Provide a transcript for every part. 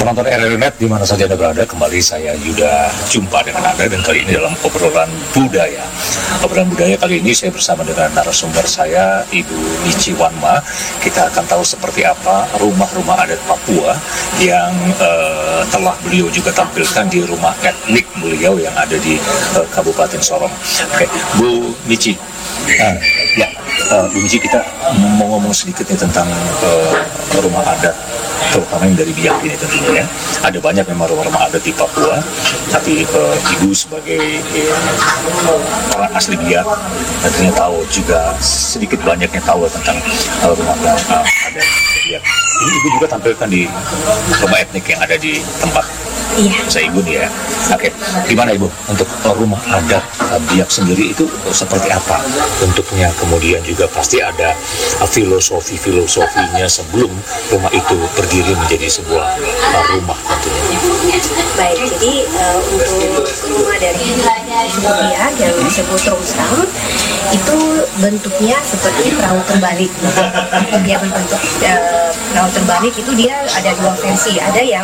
penonton RRNet di mana saja Anda berada, kembali saya Yuda jumpa dengan Anda, dan kali ini dalam obrolan budaya. Obrolan budaya kali ini saya bersama dengan narasumber saya, Ibu Michi Wanma. Kita akan tahu seperti apa rumah-rumah adat Papua yang telah beliau juga tampilkan di rumah etnik beliau yang ada di Kabupaten Sorong. Oke, Bu Michi. Bu Michi, kita mau ngomong sedikit nih tentang rumah adat, terutama yang dari Biak ini tentunya ya. Ada banyak memang rumah-rumah adat di Papua, tapi Ibu sebagai orang asli Biak tentunya tahu juga sedikit banyaknya tahu tentang rumah adat Biak. Ini Ibu juga tampilkan di rumah etnik yang ada di tempat saya Ibu nih ya. Oke, gimana Ibu untuk rumah adat Biak sendiri itu seperti apa bentuknya? Kemudian juga pasti ada filosofinya sebelum rumah itu berdiri menjadi sebuah rumah tentunya. Baik, jadi untuk rumah dari suku Biak yang disebut Tromsram itu bentuknya seperti perahu terbalik. Dia berbentuk perahu terbalik itu dia ada dua versi, ada yang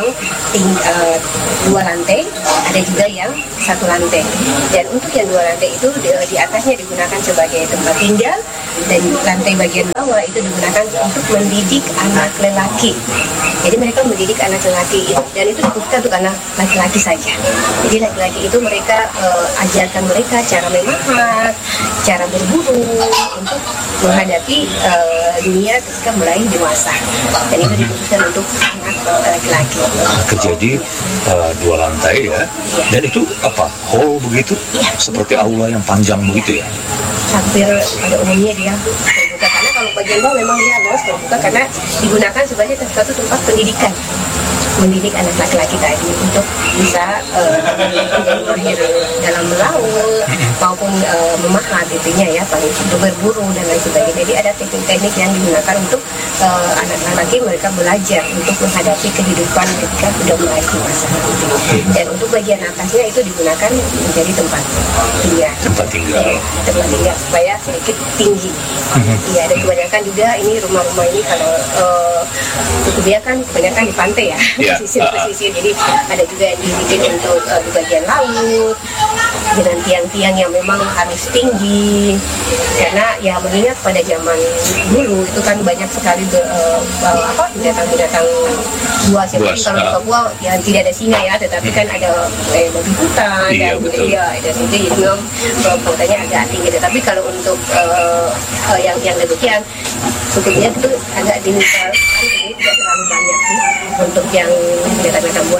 dua lantai, ada juga yang satu lantai. Dan untuk yang dua lantai itu di atasnya digunakan sebagai tempat tinggal, dan lantai bagian bawah itu digunakan untuk mendidik anak lelaki. Jadi mereka mendidik anak lelaki itu, dan itu dibutuhkan untuk anak laki-laki saja. Jadi laki-laki itu mereka ajarkan mereka cara memahat, cara berburu untuk menghadapi dunia ketika mulai dewasa. Dan itu dibutuhkan untuk anak laki-laki. Jadi dua lantai ya, dan itu apa, hall begitu, seperti aula yang panjang begitu ya? Hampir pada umumnya dia terbuka, karena kalau bagian bawah memang dia luas terbuka karena digunakan sebagai suatu tempat pendidikan, mendidik anak laki-laki tadi untuk bisa mahir dalam melaut maupun memahat intinya ya, untuk berburu dan lain sebagainya. Jadi ada teknik-teknik yang digunakan untuk anak laki mereka belajar untuk menghadapi kehidupan ketika sudah mulai dewasa. Dan untuk bagian atasnya itu digunakan menjadi tempat tinggal. Tempat tinggal supaya sedikit tinggi. Iya, dan kebanyakan juga ini rumah-rumah ini kalau suku Biak kan kebanyakan di pantai ya. Pesisir, jadi ada juga yang dibikin untuk di bagian laut dengan tiang-tiang yang memang harus tinggi, karena ya mengingat pada zaman dulu itu kan banyak sekali binatang-binatang buas yang kalau di Papua yang tidak ada singa ya, tetapi kan ada babi hutan dan ada singa, jadi memang kotanya agak tinggi. Tapi kalau untuk yang demikian suku Biak itu agak diminta, jadi tidak terlalu banyak sih untuk yang binatang-binatang buas.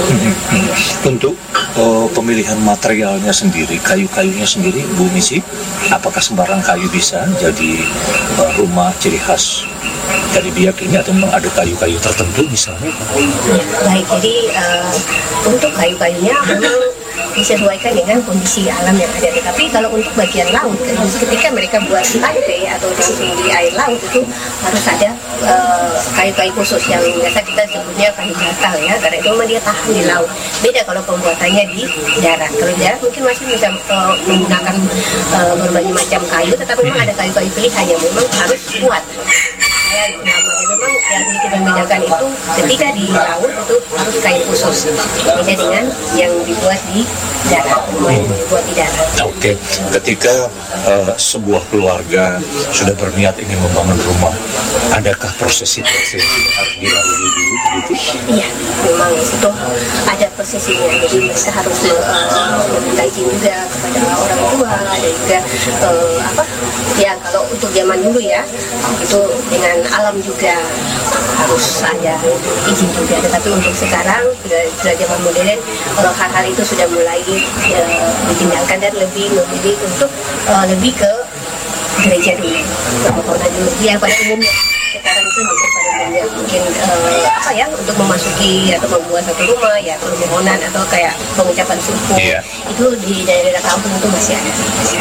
Untuk pemilihan materialnya sendiri, kayu-kayunya sendiri, Bu Michi, apakah sembarang kayu bisa jadi rumah ciri khas dari Biak ini, atau memang ada kayu-kayu tertentu misalnya? Baik, jadi untuk kayu-kayunya memang disesuaikan dengan kondisi alam yang ada. Tapi kalau untuk bagian laut, ketika mereka buat pantai atau di air laut itu harus ada kayu-kayu khusus yang biasa kita sebutnya kayu batal ya, karena itu memang dia tahan di laut. Beda kalau pembuatannya di darat. Kalau di darat mungkin masih bisa menggunakan berbagai macam kayu, tetapi memang ada kayu-kayu pilihan yang memang harus kuat. Memang yang sedikit membedakan itu ketika di laut itu harus kayu khusus, beda dengan yang dibuat di darat. Oke, ketika sebuah keluarga sudah berniat ingin membangun rumah, adakah prosesi yang harus dilalui dulu begitu? Iya, memang itu ada prosesinya. Jadi mereka harus meminta izin juga kepada orang tua, dan juga ya kalau untuk zaman dulu ya itu dengan alam juga harus ada izin juga. Tetapi untuk sekarang sudah zaman modern, hal-hal itu sudah mulai ditinggalkan dan lebih memilih untuk lebih ke gereja dulu, permohonan dulu. Ya pada umumnya sekarang itu pada umumnya mungkin untuk memasuki atau membuat satu rumah ya permohonan atau kayak pengucapan sumpah itu di daerah kampung itu masih ada.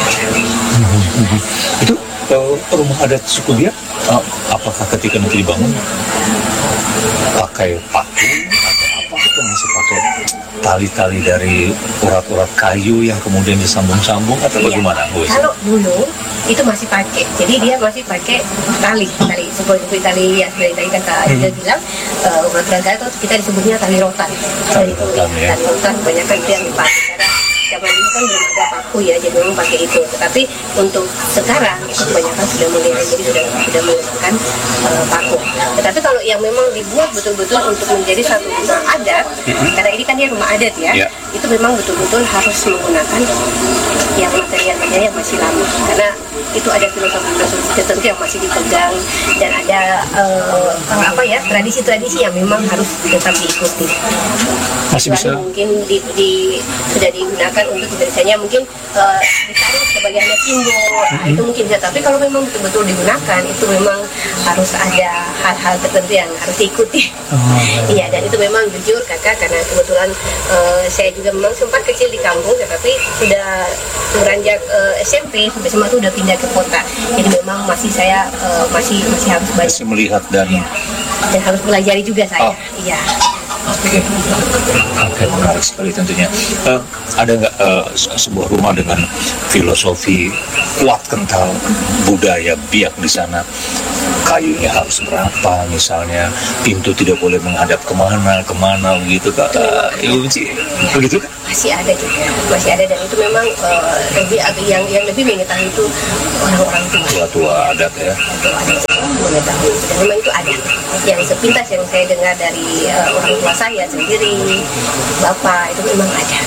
Itu rumah adat suku Biak, apakah ketika nanti dibangun pakai paku atau apa, itu masih pakai atau tali-tali dari urat-urat kayu yang kemudian disambung-sambung atau Iya. bagaimana, Bu? Kalau dulu itu masih pakai, jadi dia masih pakai tali seperti tali yang dari tadi kakak juga bilang, urat-urat kayu itu kita disebutnya tali rotan. Tali rotan, ya. Tali rotan kebanyakan itu yang dipakai karena zaman dulu kan belum ada paku ya, jadi memang pakai itu. Tetapi untuk sekarang itu kebanyakan sudah mulai, jadi sudah menggunakan paku. Tetapi kalau yang memang dibuat betul-betul untuk menjadi satu rumah adat, karena ini kan dia rumah adat ya, Ya. itu memang betul-betul harus menggunakan yang material-material yang masih lama, karena itu ada filosofi tertentu yang masih dipegang, dan ada tradisi-tradisi yang memang harus tetap diikuti. Masih bisa? Kecuali mungkin sudah digunakan untuk misalnya mungkin ditaruh sebagai hanya simbol, itu mungkin bisa. Tapi kalau memang betul-betul digunakan, itu memang harus ada hal-hal tertentu yang harus diikuti. Iya, dan itu memang jujur kakak, karena kebetulan saya juga memang sempat kecil di kampung, tetapi sudah beranjak SMP sampai SMA itu udah pindah ke kota. Jadi memang saya masih harus banyak Masih melihat dan harus pelajari juga saya. Oh. Iya. Oke, menarik sekali tentunya. Ada nggak sebuah rumah dengan filosofi kuat kental budaya biak di sana? Kayunya harus berapa misalnya, pintu tidak boleh menghadap kemana begitu kak? Ibu Mici, begitu kan? Masih ada juga, masih ada, dan itu memang yang lebih mengetahui itu orang-orang Tua-tua adat ya. mengetahui, dan memang itu ada yang sepintas yang saya dengar dari orang tua saya sendiri, bapak, itu memang ada.